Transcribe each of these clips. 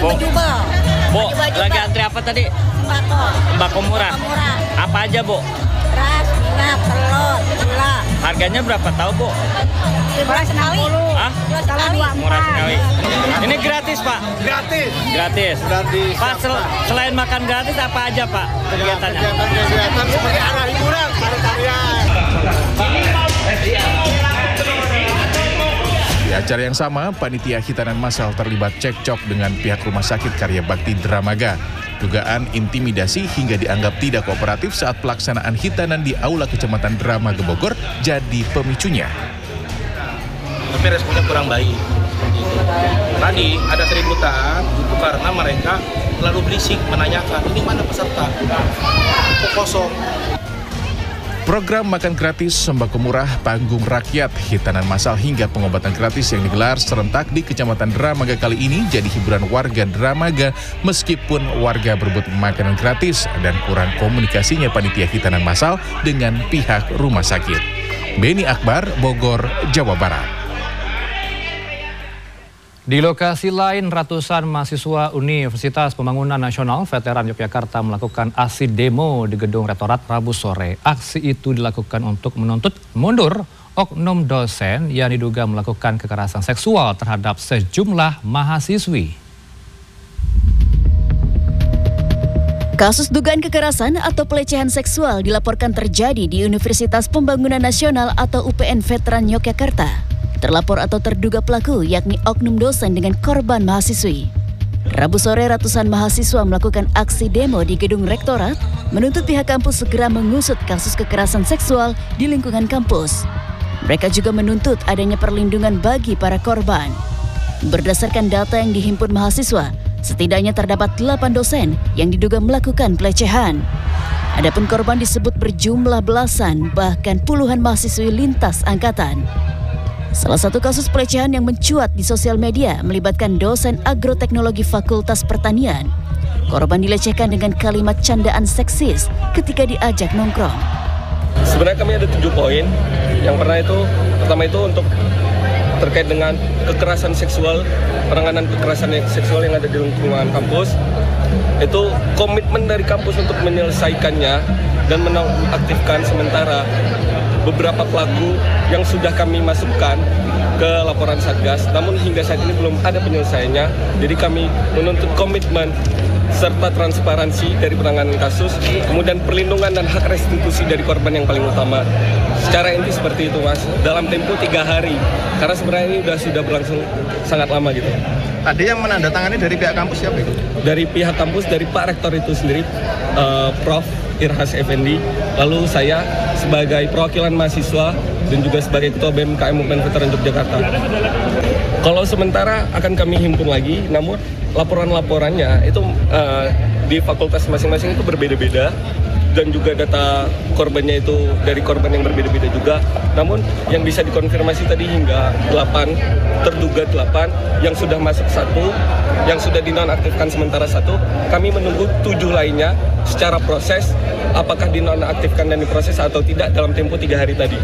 sama jubel. Bu, lagi antri apa tadi? Sembako. Sembako murah. Apa aja, Bu? Beras, minyak, telur, gula. Harganya berapa tahu, Bu? Murah sekali. Hah? Sekali. Murah sekali. Ini gratis, Pak? Gratis. Gratis. Pak, selain makan gratis apa aja, Pak, kegiatannya? Kegiatan seperti arah hiburan, tarian. Di acara yang sama, panitia hitanan massal terlibat cekcok dengan pihak Rumah Sakit Karya Bakti Dramaga. Dugaan intimidasi hingga dianggap tidak kooperatif saat pelaksanaan hitanan di Aula Kecamatan Dramaga Bogor jadi pemicunya. Tapi responnya kurang baik. Tadi ada keributan itu karena mereka terlalu berisik menanyakan ini mana peserta, kok kosong. Program makan gratis, sembako murah, panggung rakyat, hitanan massal hingga pengobatan gratis yang digelar serentak di Kecamatan Dramaga kali ini jadi hiburan warga Dramaga meskipun warga berebut makanan gratis dan kurang komunikasinya panitia hitanan massal dengan pihak rumah sakit. Beni Akbar, Bogor, Jawa Barat. Di lokasi lain, ratusan mahasiswa Universitas Pembangunan Nasional Veteran Yogyakarta melakukan aksi demo di Gedung Rektorat Rabu sore. Aksi itu dilakukan untuk menuntut mundur oknum dosen yang diduga melakukan kekerasan seksual terhadap sejumlah mahasiswi. Kasus dugaan kekerasan atau pelecehan seksual dilaporkan terjadi di Universitas Pembangunan Nasional atau UPN Veteran Yogyakarta. Terlapor atau terduga pelaku yakni oknum dosen dengan korban mahasiswi. Rabu sore ratusan mahasiswa melakukan aksi demo di gedung rektorat menuntut pihak kampus segera mengusut kasus kekerasan seksual di lingkungan kampus. Mereka juga menuntut adanya perlindungan bagi para korban. Berdasarkan data yang dihimpun mahasiswa, setidaknya terdapat 8 dosen yang diduga melakukan pelecehan. Adapun korban disebut berjumlah belasan bahkan puluhan mahasiswi lintas angkatan. Salah satu kasus pelecehan yang mencuat di sosial media melibatkan dosen agroteknologi Fakultas Pertanian. Korban dilecehkan dengan kalimat candaan seksis ketika diajak nongkrong. Sebenarnya kami ada 7 poin. Yang pertama itu untuk terkait dengan kekerasan seksual, penanganan kekerasan seksual yang ada di lingkungan kampus. Itu komitmen dari kampus untuk menyelesaikannya dan menonaktifkan sementara beberapa pelaku yang sudah kami masukkan ke laporan Satgas, namun hingga saat ini belum ada penyelesaiannya. Jadi kami menuntut komitmen serta transparansi dari penanganan kasus, kemudian perlindungan dan hak restitusi dari korban yang paling utama. Secara inti seperti itu, Mas, dalam tempo 3 hari, karena sebenarnya ini sudah berlangsung sangat lama gitu. Ada yang menandatangani dari pihak kampus siapa itu? Dari pihak kampus, dari Pak Rektor itu sendiri, Prof. Irhas Effendi, lalu saya sebagai perwakilan mahasiswa dan juga sebagai Ketua BMKM UPN Veteran Yogyakarta. Kalau sementara akan kami himpun lagi, namun laporan-laporannya itu di fakultas masing-masing itu berbeda-beda dan juga data korbannya itu dari korban yang berbeda-beda juga. Namun yang bisa dikonfirmasi tadi hingga 8, terduga 8, yang sudah masuk 1, yang sudah dinonaktifkan sementara 1. Kami menunggu 7 lainnya secara proses, apakah dinonaktifkan dan diproses atau tidak dalam tempo 3 hari tadi.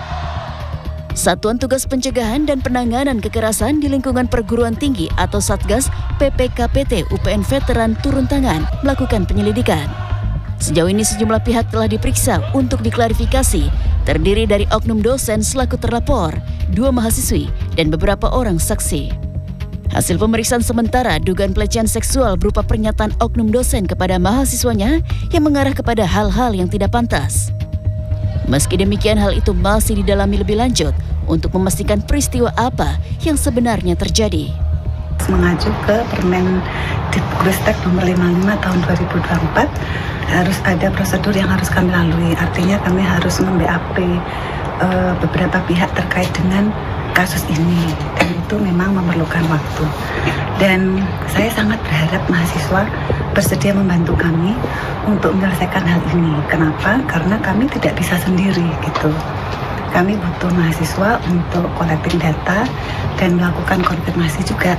Satuan Tugas Pencegahan dan Penanganan Kekerasan di Lingkungan Perguruan Tinggi atau Satgas PPKPT UPN Veteran turun tangan melakukan penyelidikan. Sejauh ini sejumlah pihak telah diperiksa untuk diklarifikasi, terdiri dari oknum dosen selaku terlapor, 2 mahasiswi, dan beberapa orang saksi. Hasil pemeriksaan sementara dugaan pelecehan seksual berupa pernyataan oknum dosen kepada mahasiswanya yang mengarah kepada hal-hal yang tidak pantas. Meski demikian, hal itu masih didalami lebih lanjut untuk memastikan peristiwa apa yang sebenarnya terjadi. Mengacu ke Permen Dikbudristek nomor 55 tahun 2024, harus ada prosedur yang harus kami lalui. Artinya kami harus mem-BAP beberapa pihak terkait dengan kasus ini, dan itu memang memerlukan waktu. Dan saya sangat berharap mahasiswa bersedia membantu kami untuk menyelesaikan hal ini. Kenapa? Karena kami tidak bisa sendiri gitu. Kami butuh mahasiswa untuk collecting data dan melakukan konfirmasi juga.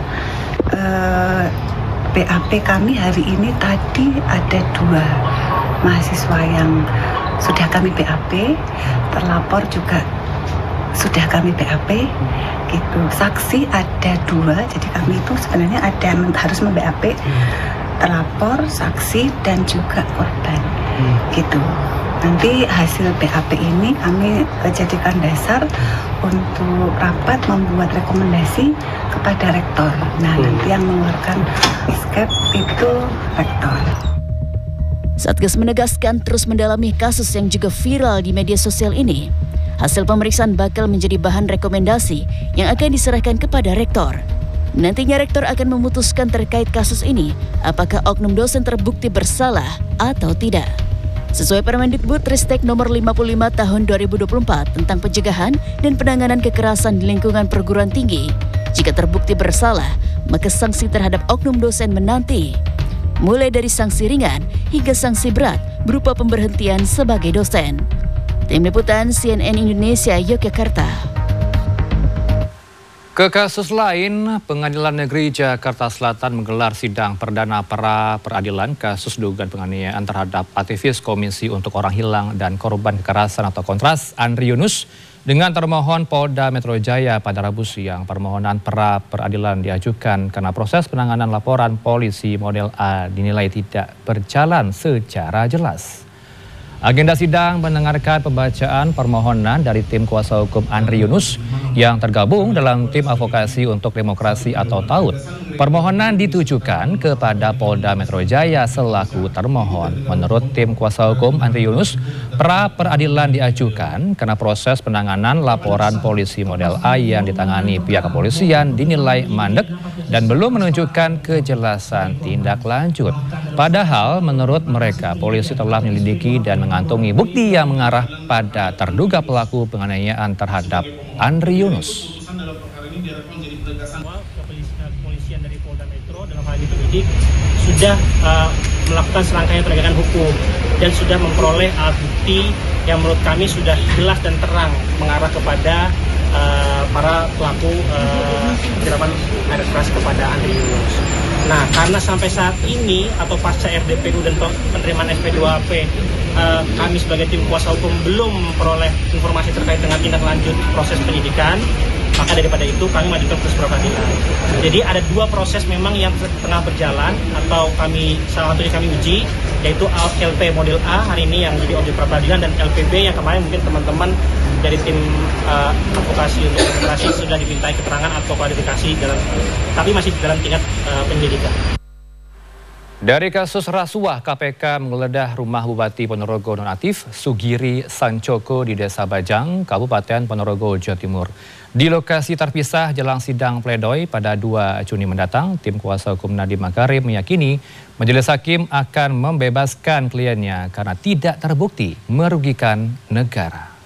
BAP kami hari ini tadi ada 2 mahasiswa yang sudah kami BAP, terlapor juga sudah kami BAP gitu. Saksi ada 2, jadi kami itu sebenarnya ada harus mem-BAP terlapor, saksi dan juga korban gitu. Nanti hasil BAP ini kami jadikan dasar untuk rapat membuat rekomendasi kepada rektor. Nah, nanti yang mengeluarkan SKEP itu rektor. Satgas menegaskan terus mendalami kasus yang juga viral di media sosial ini. Hasil pemeriksaan bakal menjadi bahan rekomendasi yang akan diserahkan kepada rektor. Nantinya rektor akan memutuskan terkait kasus ini, apakah oknum dosen terbukti bersalah atau tidak. Sesuai Permendikbudristek nomor 55 tahun 2024 tentang pencegahan dan penanganan kekerasan di lingkungan perguruan tinggi, jika terbukti bersalah, maka sanksi terhadap oknum dosen menanti. Mulai dari sanksi ringan hingga sanksi berat berupa pemberhentian sebagai dosen. Tim Liputan CNN Indonesia, Yogyakarta. Ke kasus lain, Pengadilan Negeri Jakarta Selatan menggelar sidang perdana pra peradilan kasus dugaan penganiayaan terhadap aktivis Komisi untuk Orang Hilang dan Korban Kekerasan atau Kontras, Andri Yunus, dengan termohon Polda Metro Jaya pada Rabu siang. Permohonan pra peradilan diajukan karena proses penanganan laporan polisi model A dinilai tidak berjalan secara jelas. Agenda sidang mendengarkan pembacaan permohonan dari tim kuasa hukum Andri Yunus yang tergabung dalam tim advokasi untuk demokrasi atau TAUD. Permohonan ditujukan kepada Polda Metro Jaya selaku termohon. Menurut tim kuasa hukum Andri Yunus, pra peradilan diajukan karena proses penanganan laporan polisi model A yang ditangani pihak kepolisian dinilai mandek dan belum menunjukkan kejelasan tindak lanjut. Padahal menurut mereka polisi telah menyelidiki dan mengantongi bukti yang mengarah pada terduga pelaku penganiayaan terhadap Andri Yunus. Kepolisian dari Polda Metro dalam hal ini penyidik sudah melakukan serangkaian penegakan hukum dan sudah memperoleh alat bukti yang menurut kami sudah jelas dan terang mengarah kepada para pelaku penyiraman air keras kepada Andri Yunus. Nah, karena sampai saat ini atau pasca RDPU dan penerimaan SP2AP kami sebagai tim kuasa hukum belum memperoleh informasi terkait dengan tindak lanjut proses penyidikan, maka daripada itu kami mengajukan proses pra peradilan. Jadi ada 2 proses memang yang tengah berjalan atau salah satunya kami uji, yaitu LP model A hari ini yang jadi objek pra peradilan dan LPB yang kemarin mungkin teman-teman dari tim advokasi untuk demokrasi sudah dimintai keterangan atau klarifikasi tapi masih dalam tingkat penyelidikan. Dari kasus rasuah, KPK menggeledah rumah Bupati Ponorogo nonaktif Sugiri Sancoko di Desa Bajang, Kabupaten Ponorogo, Jawa Timur. Di lokasi terpisah jelang sidang pledoi pada 2 Juni mendatang, tim kuasa hukum Nadiem Makarim meyakini majelis hakim akan membebaskan kliennya karena tidak terbukti merugikan negara.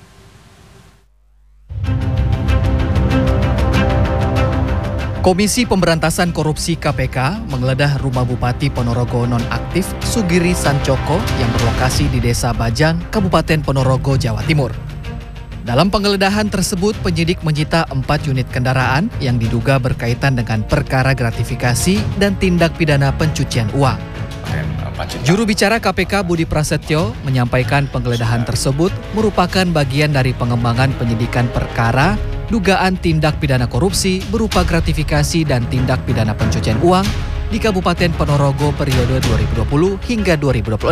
Komisi Pemberantasan Korupsi KPK menggeledah rumah Bupati Ponorogo nonaktif Sugiri Sancoko yang berlokasi di Desa Bajang, Kabupaten Ponorogo, Jawa Timur. Dalam penggeledahan tersebut, penyidik menyita 4 unit kendaraan yang diduga berkaitan dengan perkara gratifikasi dan tindak pidana pencucian uang. Juru bicara KPK Budi Prasetyo menyampaikan penggeledahan tersebut merupakan bagian dari pengembangan penyidikan perkara dugaan tindak pidana korupsi berupa gratifikasi dan tindak pidana pencucian uang di Kabupaten Ponorogo periode 2020 hingga 2026.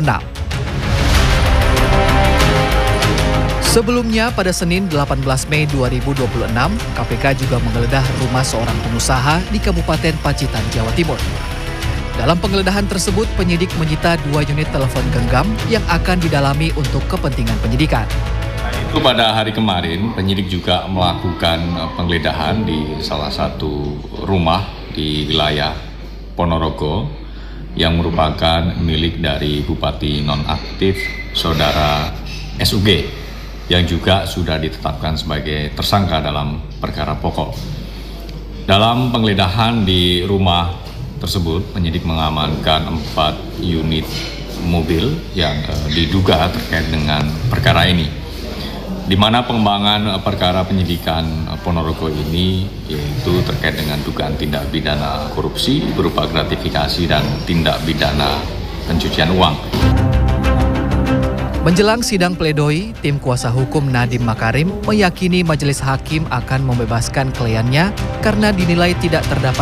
Sebelumnya pada Senin 18 Mei 2026, KPK juga menggeledah rumah seorang pengusaha di Kabupaten Pacitan, Jawa Timur. Dalam penggeledahan tersebut, penyidik menyita 2 unit telepon genggam yang akan didalami untuk kepentingan penyidikan. Itu pada hari kemarin, penyidik juga melakukan penggeledahan di salah satu rumah di wilayah Ponorogo yang merupakan milik dari Bupati nonaktif Saudara SUG yang juga sudah ditetapkan sebagai tersangka dalam perkara pokok. Dalam penggeledahan di rumah tersebut, penyidik mengamankan 4 unit mobil yang diduga terkait dengan perkara ini. Di mana pengembangan perkara penyidikan Ponorogo ini yaitu terkait dengan dugaan tindak pidana korupsi berupa gratifikasi dan tindak pidana pencucian uang. Menjelang sidang pledoi, tim kuasa hukum Nadiem Makarim meyakini majelis hakim akan membebaskan kliennya karena dinilai tidak terdapat